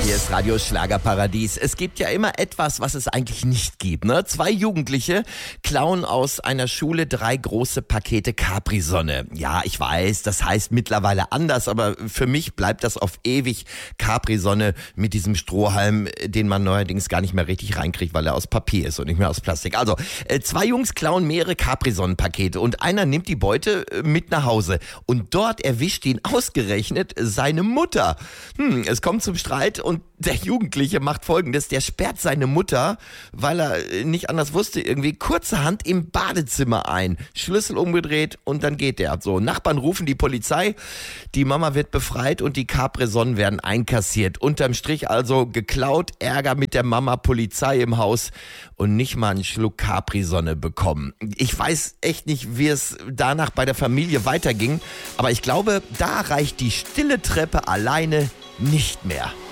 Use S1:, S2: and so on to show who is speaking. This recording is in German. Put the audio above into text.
S1: Hier ist Radio Schlagerparadies. Es gibt ja immer etwas, was es eigentlich nicht gibt, ne? 2 Jugendliche klauen aus einer Schule 3 große Pakete Capri-Sonne. Ja, ich weiß, das heißt mittlerweile anders, aber für mich bleibt das auf ewig Capri-Sonne mit diesem Strohhalm, den man neuerdings gar nicht mehr richtig reinkriegt, weil er aus Papier ist und nicht mehr aus Plastik. Also, 2 Jungs klauen mehrere Capri-Sonnen-Pakete und einer nimmt die Beute mit nach Hause. Und dort erwischt ihn ausgerechnet seine Mutter. Es kommt zum Streit und der Jugendliche macht Folgendes, der sperrt seine Mutter, weil er nicht anders wusste, irgendwie kurzerhand im Badezimmer ein. Schlüssel umgedreht und dann geht der. So, Nachbarn rufen die Polizei, die Mama wird befreit und die Capri-Sonnen werden einkassiert. Unterm Strich also geklaut, Ärger mit der Mama, Polizei im Haus und nicht mal einen Schluck Capri-Sonne bekommen. Ich weiß echt nicht, wie es danach bei der Familie weiterging, aber ich glaube, da reicht die stille Treppe alleine nicht mehr.